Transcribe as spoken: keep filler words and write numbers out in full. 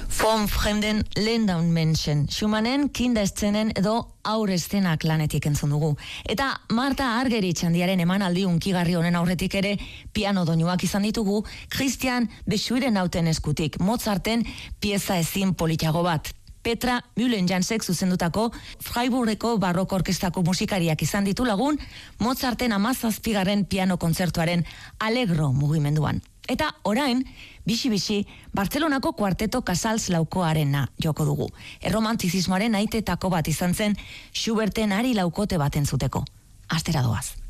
Vom Fremden Ländern Menschen, Schumannen Kindesszenen edo aurreztenak lanetik entzun dugu. Eta Marta Argerich handiaren emanaldi unkigarri honen aurretik ere piano doinuak izan ditugu Christian de Schwerenauten eskutik, Mozarten pieza ezin politago bat. Petra Mühlenjansek zuzendutako Freiburgeko barroko orkestako musikariak izan ditu lagun Mozarten hamazazpigarren piano kontzertuaren Allegro mugimenduan. Eta orain, bixi-bixi, Bartzelonako kuarteto Casals laukoarena joko dugu. Erromantizismoaren aitetako bat izan zen Schuberten ari laukote bat entzuteko. Astera doaz.